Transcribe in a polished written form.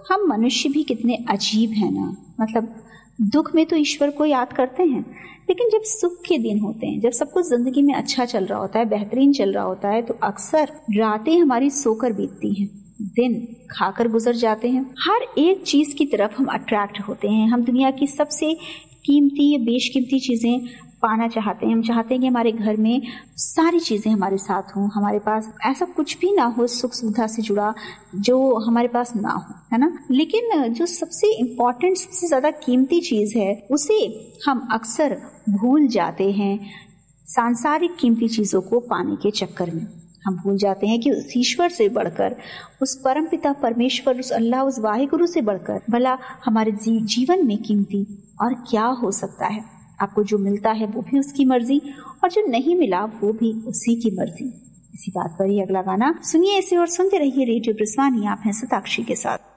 हम मनुष्य भी कितने अजीब हैं ना, मतलब दुख में तो ईश्वर को याद करते हैं, लेकिन जब सुख के दिन होते हैं, जब सब कुछ जिंदगी में अच्छा चल रहा होता है, बेहतरीन चल रहा होता है, तो अक्सर रातें हमारी सोकर बीतती हैं, दिन खाकर गुजर जाते हैं। हर एक चीज की तरफ हम अट्रैक्ट होते हैं। हम दुनिया की सबसे कीमती या बेशकीमती चीजें पाना चाहते हैं। हम चाहते हैं कि हमारे घर में सारी चीजें हमारे साथ हों, हमारे पास ऐसा कुछ भी ना हो सुख सुविधा से जुड़ा जो हमारे पास ना हो, है ना। लेकिन जो सबसे इम्पोर्टेंट, सबसे ज्यादा कीमती चीज है, उसे हम अक्सर भूल जाते हैं सांसारिक कीमती चीजों को पाने के चक्कर में। हम भूल जाते हैं कि उस ईश्वर से बढ़कर, उस परमपिता परमेश्वर, उस अल्लाह, उस वाहिगुरु से बढ़कर भला हमारे जीवन में कीमती और क्या हो सकता है। आपको जो मिलता है वो भी उसकी मर्जी, और जो नहीं मिला वो भी उसी की मर्जी। इसी बात पर ही अगला गाना सुनिए इसे और सुनते रहिए रेडियो ब्रिजवानी। आप हैं सताक्षी के साथ।